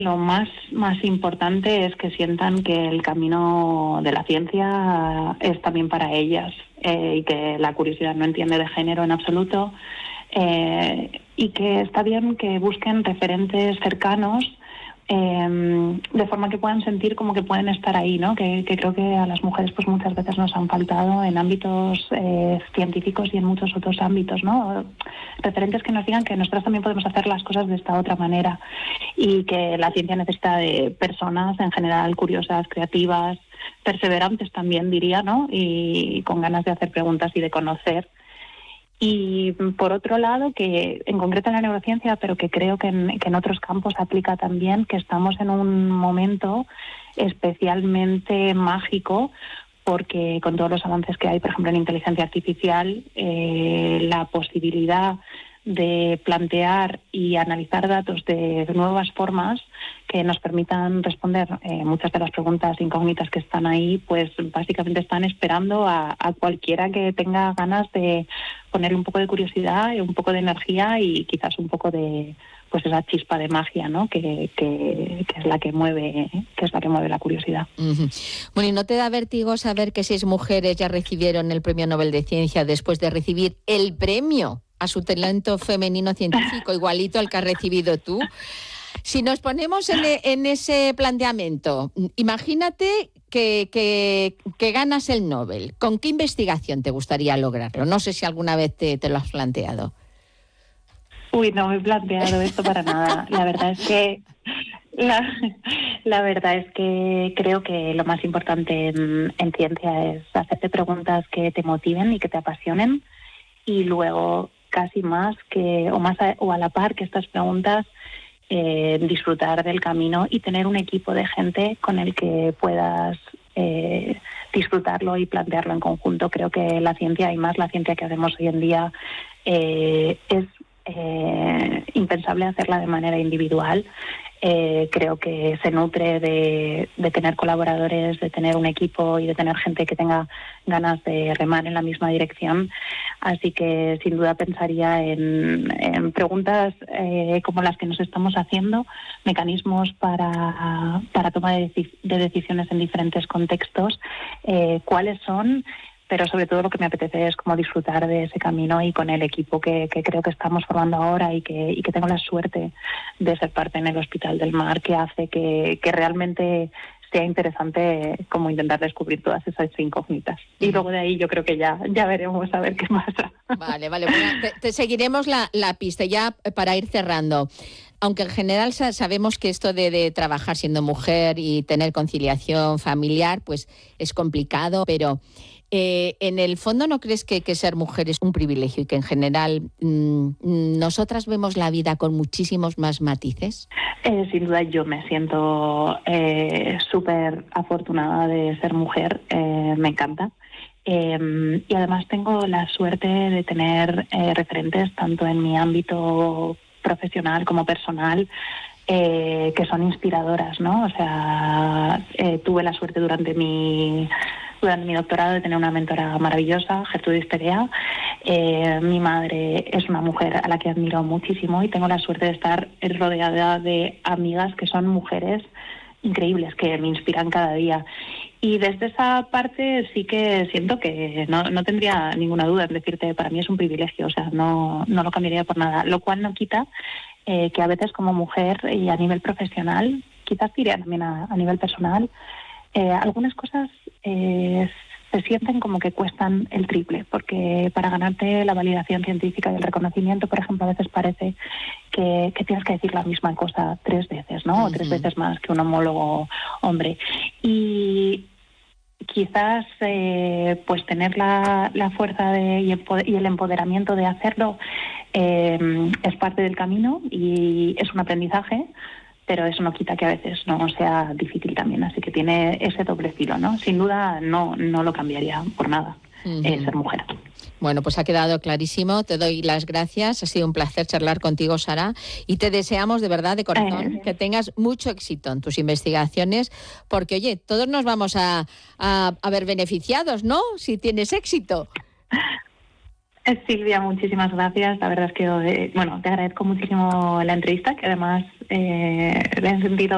Lo más importante es que sientan que el camino de la ciencia es también para ellas, y que la curiosidad no entiende de género en absoluto, y que está bien que busquen referentes cercanos, de forma que puedan sentir como que pueden estar ahí, ¿no? Que creo que a las mujeres pues muchas veces nos han faltado en ámbitos científicos y en muchos otros ámbitos, ¿no? Referentes que nos digan que nosotras también podemos hacer las cosas de esta otra manera, y que la ciencia necesita de personas en general curiosas, creativas, perseverantes también diría, ¿no? Y con ganas de hacer preguntas y de conocer. Y por otro lado, que en concreto en la neurociencia, pero que creo que en otros campos aplica también, que estamos en un momento especialmente mágico, porque con todos los avances que hay, por ejemplo, en inteligencia artificial, la posibilidad de plantear y analizar datos de nuevas formas que nos permitan responder muchas de las preguntas incógnitas que están ahí, pues básicamente están esperando a cualquiera que tenga ganas de ponerle un poco de curiosidad, un poco de energía y quizás un poco de pues esa chispa de magia, ¿no? que es la que mueve, la curiosidad. Uh-huh. Bueno, ¿y no te da vértigo saber que 6 mujeres ya recibieron el Premio Nobel de Ciencia después de recibir el premio a su talento femenino científico, igualito al que has recibido tú? Si nos ponemos en ese planteamiento, imagínate que ganas el Nobel. ¿Con qué investigación te gustaría lograrlo? No sé si alguna vez te lo has planteado. Uy, no me he planteado esto para nada. La verdad es que creo que lo más importante en ciencia es hacerte preguntas que te motiven y que te apasionen, y luego casi más o a la par que estas preguntas, disfrutar del camino y tener un equipo de gente con el que puedas disfrutarlo y plantearlo en conjunto. Creo que la ciencia, y más la ciencia que hacemos hoy en día, es impensable hacerla de manera individual. Creo que se nutre de tener colaboradores, de tener un equipo y de tener gente que tenga ganas de remar en la misma dirección. Así que sin duda pensaría en preguntas como las que nos estamos haciendo, mecanismos para toma de decisiones en diferentes contextos, cuáles son, pero sobre todo lo que me apetece es como disfrutar de ese camino y con el equipo que creo que estamos formando ahora y que tengo la suerte de ser parte en el Hospital del Mar, que hace que realmente sea interesante como intentar descubrir todas esas incógnitas. Y luego de ahí yo creo que ya veremos a ver qué pasa. Vale, bueno, te seguiremos la pista ya para ir cerrando. Aunque en general sabemos que esto de trabajar siendo mujer y tener conciliación familiar pues es complicado, pero en el fondo, ¿no crees que ser mujer es un privilegio y que en general nosotras vemos la vida con muchísimos más matices? Sin duda yo me siento súper afortunada de ser mujer, me encanta. Y además tengo la suerte de tener referentes tanto en mi ámbito profesional como personal, que son inspiradoras, ¿no? O sea, tuve la suerte durante mi doctorado de tener una mentora maravillosa, Gertrudis Perea. Mi madre es una mujer a la que admiro muchísimo y tengo la suerte de estar rodeada de amigas que son mujeres increíbles, que me inspiran cada día. Y desde esa parte sí que siento que no tendría ninguna duda en decirte, para mí es un privilegio, o sea, no lo cambiaría por nada, lo cual no quita que a veces como mujer y a nivel profesional, quizás diría también a nivel personal, algunas cosas se sienten como que cuestan el triple, porque para ganarte la validación científica y el reconocimiento, por ejemplo, a veces parece que tienes que decir la misma cosa 3 veces, ¿no? O 3 veces más que un homólogo hombre. Y quizás pues tener la fuerza y el empoderamiento de hacerlo es parte del camino y es un aprendizaje, pero eso no quita que a veces no sea difícil también, así que tiene ese doble filo, ¿no? Sin duda no lo cambiaría por nada, ser mujer. Bueno, pues ha quedado clarísimo. Te doy las gracias. Ha sido un placer charlar contigo, Sara, y te deseamos de verdad, de corazón, que tengas mucho éxito en tus investigaciones, porque, oye, todos nos vamos a ver beneficiados, ¿no?, si tienes éxito. Silvia, muchísimas gracias. La verdad es que, te agradezco muchísimo la entrevista, que además le he sentido